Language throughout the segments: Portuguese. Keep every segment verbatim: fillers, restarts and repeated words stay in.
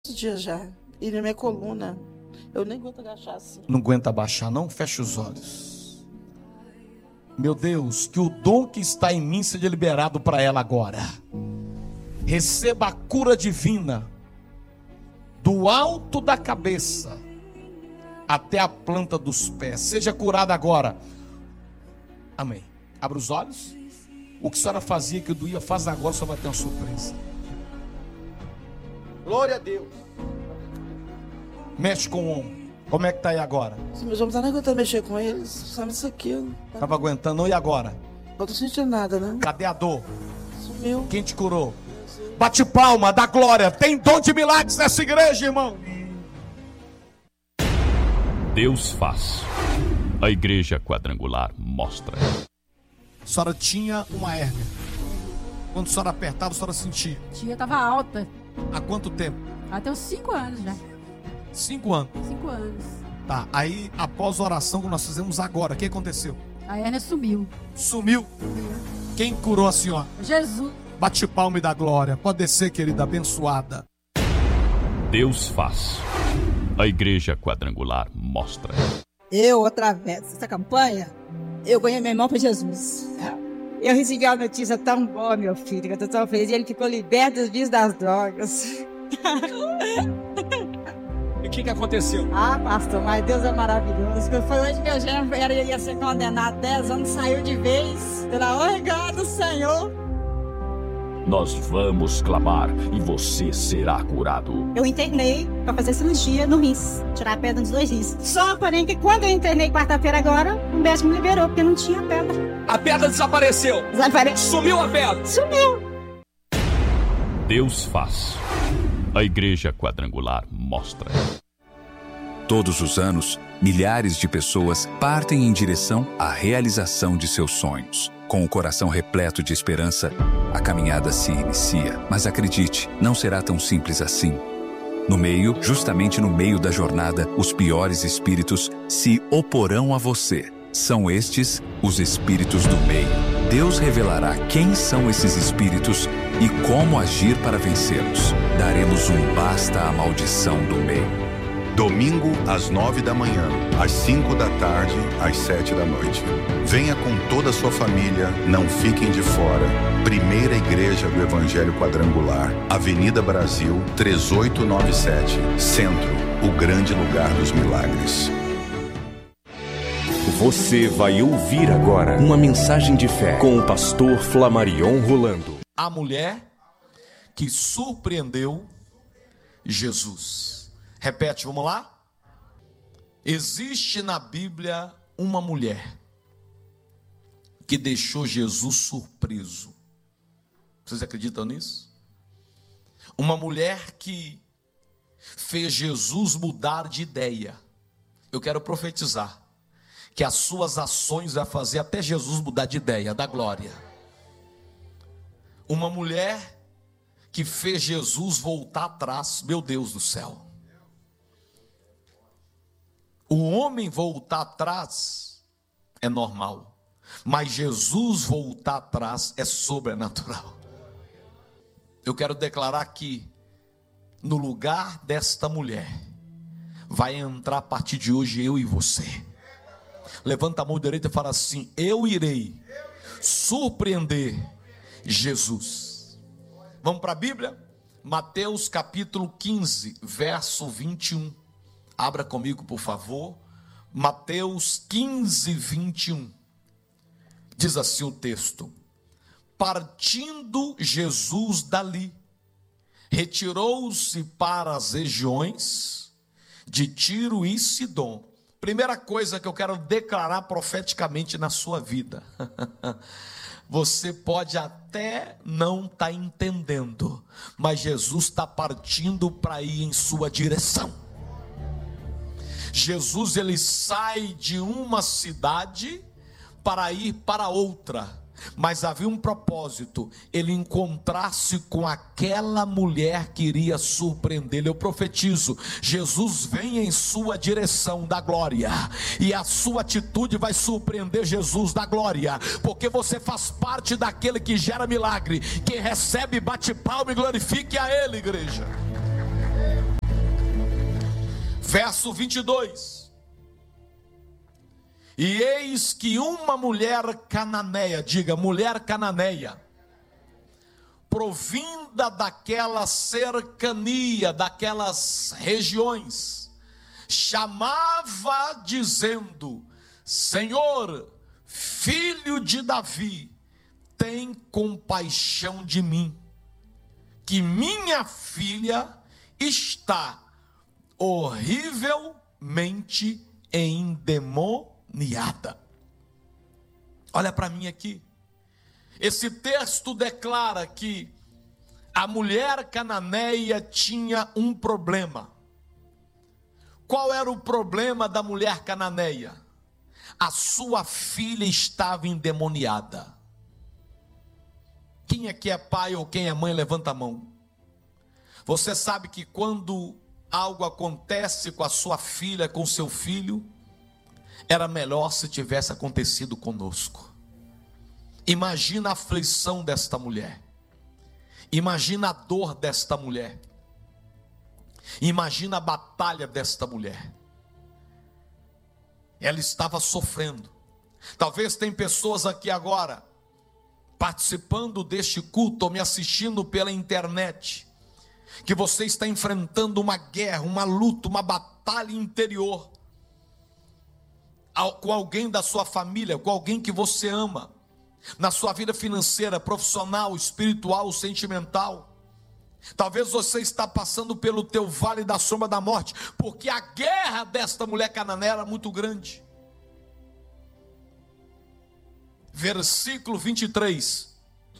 dias já. E na minha coluna. Eu nem aguento agachar assim. Não aguenta abaixar, não? Feche os olhos. Meu Deus, que o dom que está em mim seja liberado para ela agora. Receba a cura divina. Do alto da cabeça até a planta dos pés. Seja curada agora. Amém. Abra os olhos. O que a senhora fazia que doía, faz agora, só vai ter uma surpresa. Glória a Deus. Mexe com o ombro. Como é que tá aí agora? Sim, meus ombros não aguentando mexer com eles. Sabe isso aqui? Tava aguentando, e agora? Não tô sentindo nada, né? Cadê a dor? Sumiu. Quem te curou? Bate palma, dá glória. Tem dom de milagres nessa igreja, irmão. Deus faz. A igreja quadrangular mostra. A senhora tinha uma hérnia. Quando a senhora apertava, a senhora sentia. Tia tava alta. Há quanto tempo? Até uns cinco anos já. Cinco anos. Cinco anos. Tá, aí após a oração que nós fizemos agora, o que aconteceu? A hérnia sumiu. Sumiu. Quem curou a senhora? Jesus. Bate palma e dá glória. Pode descer, querida, abençoada. Deus faz. A igreja quadrangular mostra. Eu, através dessa campanha, eu ganhei meu irmão para Jesus. Eu recebi uma notícia tão boa, meu filho, que eu tô tão feliz. E ele ficou liberto dos vícios das drogas. E o que que aconteceu? Ah, pastor, mas Deus é maravilhoso. Foi hoje que meu genro era, ia ser condenado dez anos, saiu de vez. Pela honra do Senhor. Nós vamos clamar e você será curado. Eu internei para fazer cirurgia no rins, tirar a pedra dos dois rins. Só, porém, que quando eu internei quarta-feira agora, o médico me liberou, porque não tinha pedra. A pedra desapareceu. Desapareceu. Sumiu a pedra. Sumiu. Deus faz. A igreja quadrangular mostra. Todos os anos, milhares de pessoas partem em direção à realização de seus sonhos. Com o coração repleto de esperança, a caminhada se inicia. Mas acredite, não será tão simples assim. No meio, justamente no meio da jornada, os piores espíritos se oporão a você. São estes os espíritos do meio. Deus revelará quem são esses espíritos e como agir para vencê-los. Daremos um basta à maldição do meio. Domingo, às nove da manhã, às cinco da tarde, às sete da noite. Venha com toda a sua família, não fiquem de fora. Primeira Igreja do Evangelho Quadrangular, Avenida Brasil, três oito nove sete, Centro, o grande lugar dos milagres. Você vai ouvir agora uma mensagem de fé com o pastor Flamarion Rolando. A mulher que surpreendeu Jesus. Repete, vamos lá? Existe na Bíblia uma mulher que deixou Jesus surpreso. Vocês acreditam nisso? Uma mulher que fez Jesus mudar de ideia. Eu quero profetizar que as suas ações vão fazer até Jesus mudar de ideia, da glória. Uma mulher que fez Jesus voltar atrás, meu Deus do céu. O homem voltar atrás é normal, mas Jesus voltar atrás é sobrenatural. Eu quero declarar que no lugar desta mulher vai entrar a partir de hoje eu e você. Levanta a mão direita e fala assim: eu irei surpreender Jesus. Vamos para a Bíblia? Mateus capítulo quinze, verso vinte e um. Abra comigo, por favor. Mateus quinze, vinte e um. Diz assim o texto: partindo Jesus dali, retirou-se para as regiões de Tiro e Sidom. Primeira coisa que eu quero declarar profeticamente na sua vida. Você pode até não estar tá entendendo, mas Jesus está partindo para ir em sua direção. Jesus, ele sai de uma cidade para ir para outra, mas havia um propósito: ele encontrar-se com aquela mulher que iria surpreendê-lo. Eu profetizo, Jesus vem em sua direção da glória, e a sua atitude vai surpreender Jesus da glória, porque você faz parte daquele que gera milagre. Quem recebe, bate palma e glorifique a ele, igreja. Verso vinte e dois. E eis que uma mulher cananeia, diga, mulher cananeia, provinda daquela cercania, daquelas regiões, chamava dizendo: Senhor, filho de Davi, tem compaixão de mim, que minha filha está horrivelmente endemoniada. Olha para mim aqui. Esse texto declara que a mulher cananeia tinha um problema. Qual era o problema da mulher cananeia? A sua filha estava endemoniada. Quem aqui é pai ou quem é mãe, levanta a mão. Você sabe que quando algo acontece com a sua filha, com o seu filho, era melhor se tivesse acontecido conosco. Imagina a aflição desta mulher. Imagina a dor desta mulher. Imagina a batalha desta mulher. Ela estava sofrendo. Talvez tem pessoas aqui agora participando deste culto ou me assistindo pela internet, que você está enfrentando uma guerra, uma luta, uma batalha interior com alguém da sua família, com alguém que você ama, na sua vida financeira, profissional, espiritual, sentimental. Talvez você está passando pelo teu vale da sombra da morte, porque a guerra desta mulher cananeia era muito grande. Versículo vinte e três.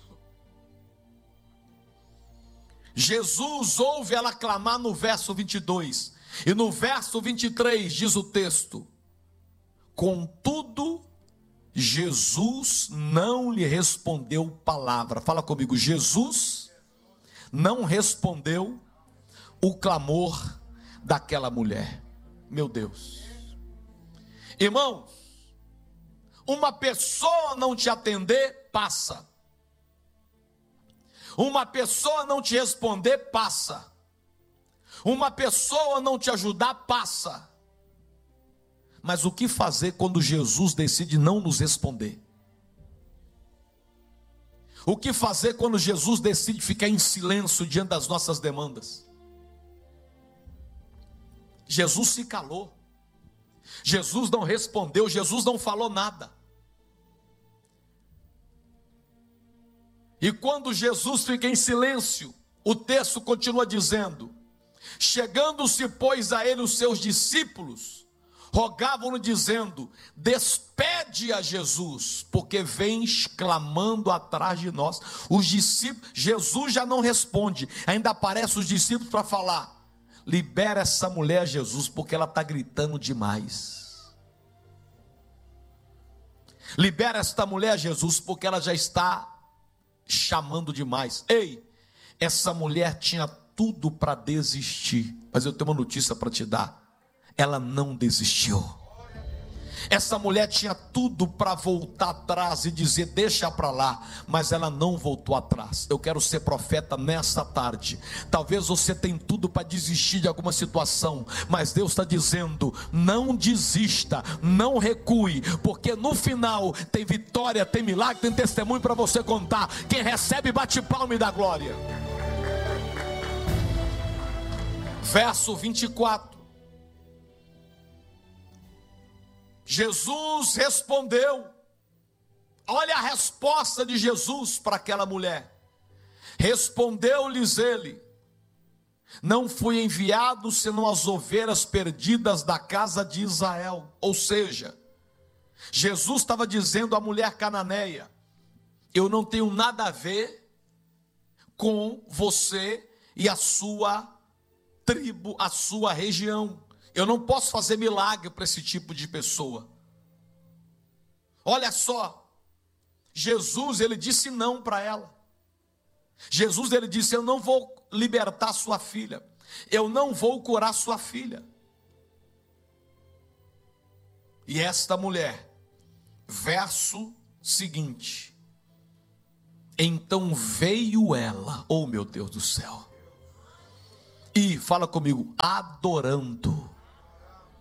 Jesus ouve ela clamar no verso vinte e dois. E no verso vinte e três diz o texto: contudo, Jesus não lhe respondeu palavra. Fala comigo, Jesus não respondeu o clamor daquela mulher. Meu Deus. Irmãos, uma pessoa não te atender, passa. Uma pessoa não te responder, passa. Uma pessoa não te ajudar, passa. Mas o que fazer quando Jesus decide não nos responder? O que fazer quando Jesus decide ficar em silêncio diante das nossas demandas? Jesus se calou. Jesus não respondeu, Jesus não falou nada. E quando Jesus fica em silêncio, o texto continua dizendo: chegando-se, pois, a ele os seus discípulos, rogavam-lhe dizendo: despede a Jesus, porque vens clamando atrás de nós. Os discípulos, Jesus já não responde, ainda aparecem os discípulos para falar: libera essa mulher, Jesus, porque ela está gritando demais. Libera esta mulher, Jesus, porque ela já está chamando demais. Ei, essa mulher tinha tudo para desistir, mas eu tenho uma notícia para te dar: ela não desistiu. Essa mulher tinha tudo para voltar atrás e dizer deixa para lá, mas ela não voltou atrás. Eu quero ser profeta nessa tarde. Talvez você tenha tudo para desistir de alguma situação, mas Deus está dizendo: não desista, não recue, porque no final tem vitória, tem milagre, tem testemunho para você contar. Quem recebe bate palma e dá glória. Verso vinte e quatro. Jesus respondeu. Olha a resposta de Jesus para aquela mulher. Respondeu-lhes ele: não fui enviado senão as ovelhas perdidas da casa de Israel. Ou seja, Jesus estava dizendo à mulher cananeia: eu não tenho nada a ver com você e a sua tribo, a sua região. Eu não posso fazer milagre para esse tipo de pessoa. Olha só, Jesus, ele disse não para ela. Jesus, ele disse: eu não vou libertar sua filha, eu não vou curar sua filha. E esta mulher, verso seguinte: então veio ela, oh meu Deus do céu, e fala comigo, adorando.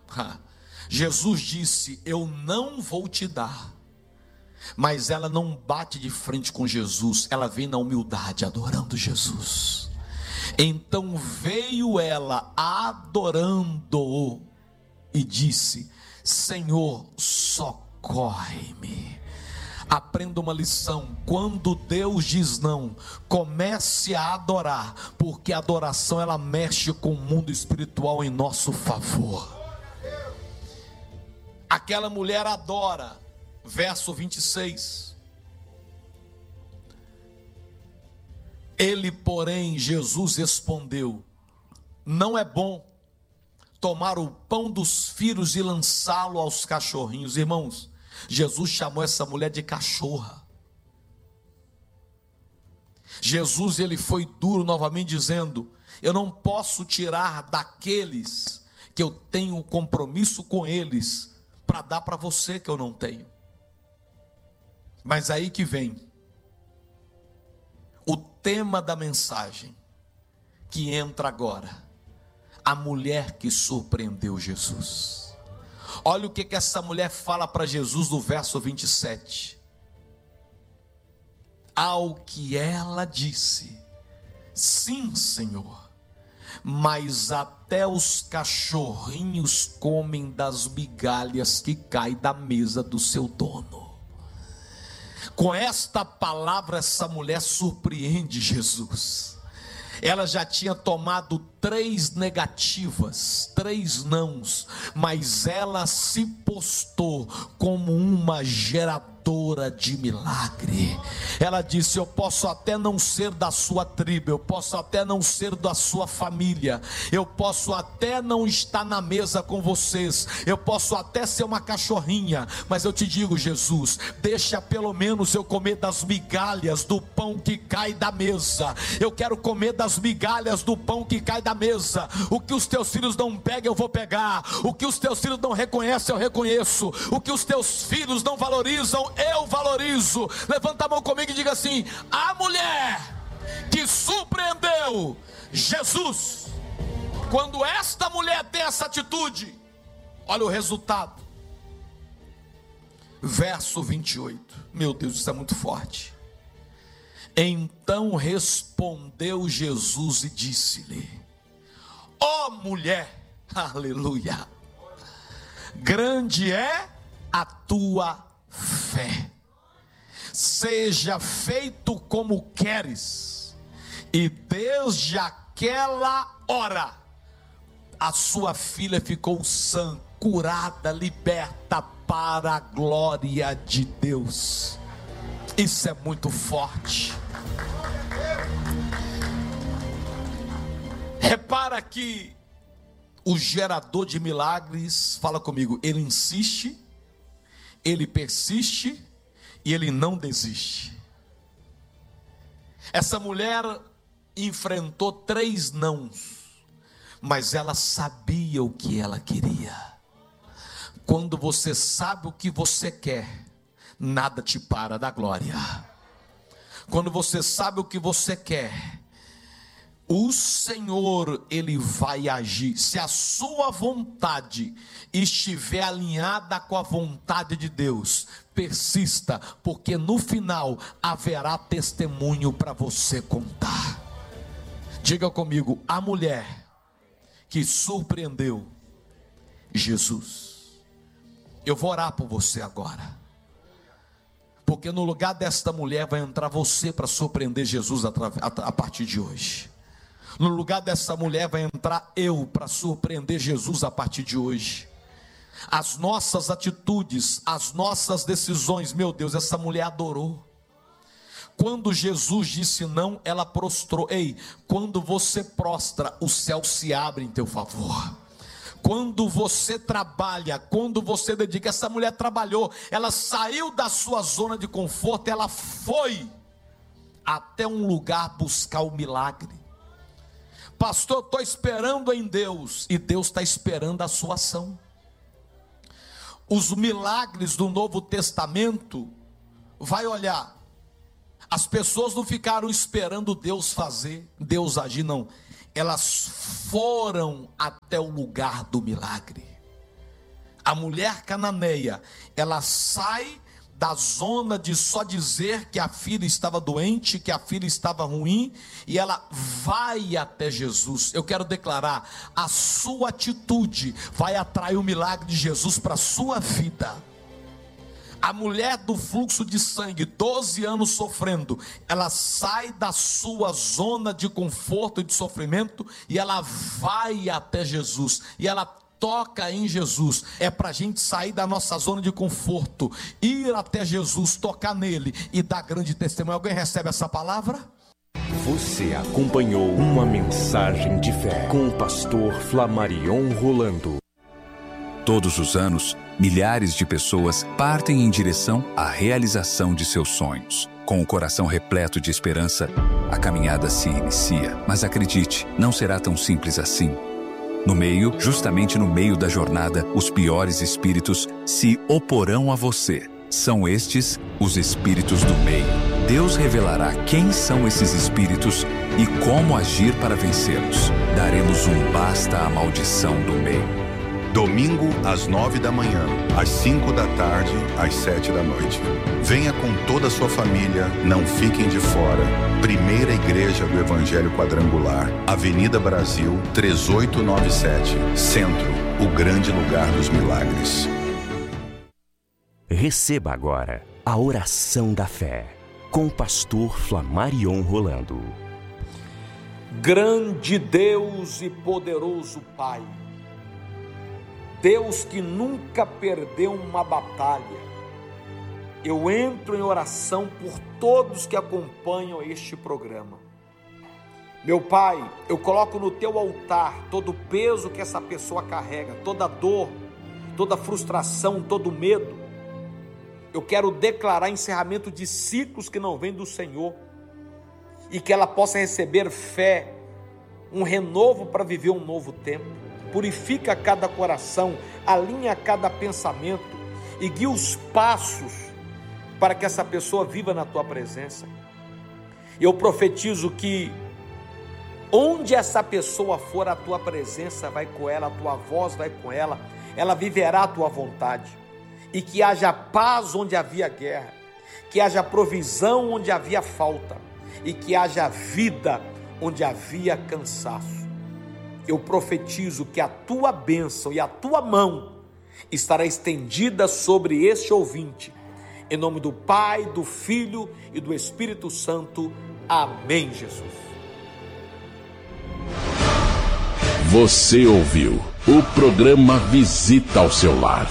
Jesus disse: eu não vou te dar. Mas ela não bate de frente com Jesus, ela vem na humildade adorando Jesus. Então veio ela adorando-o e disse: Senhor, socorre-me. Aprenda uma lição: quando Deus diz não, comece a adorar, porque a adoração ela mexe com o mundo espiritual em nosso favor. Aquela mulher adora. Verso vinte e seis. Ele, porém, Jesus respondeu: não é bom tomar o pão dos filhos e lançá-lo aos cachorrinhos. Irmãos, Jesus chamou essa mulher de cachorra. Jesus, ele foi duro novamente, dizendo: eu não posso tirar daqueles que eu tenho compromisso com eles para dar para você que eu não tenho. Mas aí que vem o tema da mensagem que entra agora: a mulher que surpreendeu Jesus. Olha o que, que essa mulher fala para Jesus no verso vinte e sete. Ao que ela disse: sim, Senhor, mas até os cachorrinhos comem das migalhas que caem da mesa do seu dono. Com esta palavra, essa mulher surpreende Jesus. Ela já tinha tomado três negativas, três nãos, mas ela se postou como uma geradora de milagre. Ela disse: eu posso até não ser da sua tribo, eu posso até não ser da sua família, eu posso até não estar na mesa com vocês, eu posso até ser uma cachorrinha, mas eu te digo, Jesus, deixa pelo menos eu comer das migalhas do pão que cai da mesa. Eu quero comer das migalhas do pão que cai da mesa. O que os teus filhos não pegam, eu vou pegar. O que os teus filhos não reconhecem, eu reconheço. O que os teus filhos não valorizam, eu valorizo. Levanta a mão comigo e diga assim: a mulher que surpreendeu Jesus. Quando esta mulher tem essa atitude, olha o resultado. Verso vinte e oito. Meu Deus, isso é muito forte. Então respondeu Jesus e disse-lhe: ó oh, mulher, aleluia, grande é a tua fé, seja feito como queres. E desde aquela hora a sua filha ficou sã, curada, liberta para a glória de Deus. Isso é muito forte. Repara que o gerador de milagres, fala comigo, ele insiste, ele persiste e ele não desiste. Essa mulher enfrentou três nãos, mas ela sabia o que ela queria. Quando você sabe o que você quer, nada te para da glória. Quando você sabe o que você quer, o Senhor, Ele vai agir. Se a sua vontade estiver alinhada com a vontade de Deus, persista, porque no final haverá testemunho para você contar. Diga comigo: a mulher que surpreendeu Jesus. Eu vou orar por você agora, porque no lugar desta mulher vai entrar você para surpreender Jesus a, a partir de hoje. No lugar dessa mulher vai entrar eu para surpreender Jesus a partir de hoje. As nossas atitudes, as nossas decisões, meu Deus, essa mulher adorou. Quando Jesus disse não, ela prostrou. Ei, quando você prostra, o céu se abre em teu favor. Quando você trabalha, quando você dedica, essa mulher trabalhou, ela saiu da sua zona de conforto, ela foi até um lugar buscar o milagre. Pastor, eu estou esperando em Deus, e Deus está esperando a sua ação. Os milagres do Novo Testamento, vai olhar, as pessoas não ficaram esperando Deus fazer, Deus agir, não. Elas foram até o lugar do milagre. A mulher cananeia, ela sai da zona de só dizer que a filha estava doente, que a filha estava ruim, e ela vai até Jesus. Eu quero declarar, a sua atitude vai atrair o milagre de Jesus para a sua vida. A mulher do fluxo de sangue, doze anos sofrendo, ela sai da sua zona de conforto e de sofrimento, e ela vai até Jesus, e ela toca em Jesus. É para a gente sair da nossa zona de conforto, ir até Jesus, tocar nele e dar grande testemunho. Alguém recebe essa palavra? Você acompanhou uma mensagem de fé com o pastor Flamarion Rolando. Todos os anos, milhares de pessoas partem em direção à realização de seus sonhos. Com o coração repleto de esperança, a caminhada se inicia. Mas acredite, não será tão simples assim. No meio, justamente no meio da jornada, os piores espíritos se oporão a você. São estes os espíritos do meio. Deus revelará quem são esses espíritos e como agir para vencê-los. Daremos um basta à maldição do meio. Domingo, às nove da manhã, às cinco da tarde, às sete da noite. Venha com toda a sua família, não fiquem de fora. Primeira Igreja do Evangelho Quadrangular, Avenida Brasil, três oito nove sete, Centro, o grande lugar dos milagres. Receba agora a oração da fé com o pastor Flamarion Rolando. Grande Deus e poderoso Pai, Deus que nunca perdeu uma batalha, eu entro em oração por todos que acompanham este programa. Meu Pai, eu coloco no teu altar todo o peso que essa pessoa carrega, toda dor, toda frustração, todo medo. Eu quero declarar encerramento de ciclos que não vêm do Senhor e que ela possa receber fé, um renovo para viver um novo tempo. Purifica cada coração, alinha cada pensamento e guia os passos para que essa pessoa viva na tua presença. Eu profetizo que onde essa pessoa for, a tua presença vai com ela, a tua voz vai com ela, ela viverá a tua vontade. E que haja paz onde havia guerra, que haja provisão onde havia falta, e que haja vida onde havia cansaço. Eu profetizo que a tua bênção e a tua mão estará estendida sobre este ouvinte. Em nome do Pai, do Filho e do Espírito Santo. Amém, Jesus. Você ouviu o programa Visita ao Seu Lar.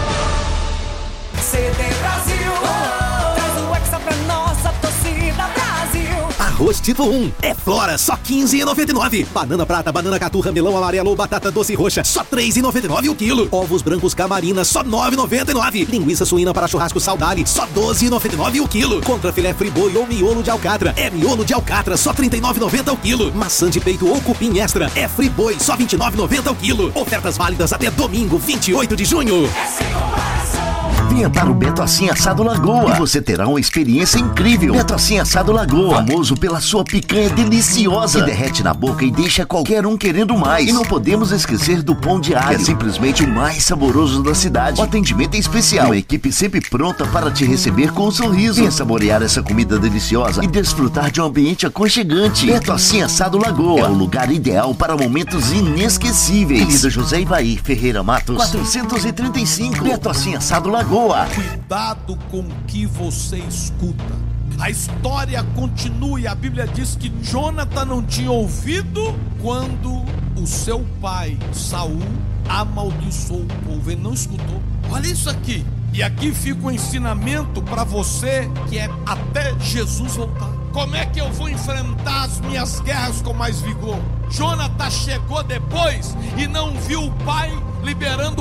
C D Brasil, oh, traz o Hexa pra nossa torcida Brasil. Arroz tipo um, é Flora, só quinze reais e noventa e nove centavos. Banana prata, banana caturra, melão amarelo ou batata doce roxa, só três reais e noventa e nove centavos o quilo. Ovos brancos camarina, só nove reais e noventa e nove centavos. Linguiça suína para churrasco Saudade, só doze reais e noventa e nove centavos o quilo. Contra filé friboi ou miolo de alcatra, é miolo de alcatra, só trinta e nove reais e noventa centavos o quilo. Maçã de peito ou cupim extra, é friboi, só vinte e nove reais e noventa centavos o quilo. Ofertas válidas até domingo, vinte e oito de junho. Venha para o Beto Assim Assado Lagoa e você terá uma experiência incrível. Beto Assim Assado Lagoa, famoso pela sua picanha deliciosa, que derrete na boca e deixa qualquer um querendo mais. E não podemos esquecer do pão de alho, que é simplesmente o mais saboroso da cidade. O atendimento é especial, uma equipe sempre pronta para te receber com um sorriso. Venha saborear essa comida deliciosa e desfrutar de um ambiente aconchegante. Beto Assim Assado Lagoa é o lugar ideal para momentos inesquecíveis. Avenida José Ivaí Ferreira Matos, quatrocentos e trinta e cinco. Beto Assim Assado Lagoa. Cuidado com o que você escuta. A história continua e a Bíblia diz que Jonathan não tinha ouvido quando o seu pai Saul amaldiçoou o povo. Ele não escutou. Olha isso aqui. E aqui fica o ensinamento para você que é até Jesus voltar. Como é que eu vou enfrentar as minhas guerras com mais vigor? Jonathan chegou depois e não viu o pai liberando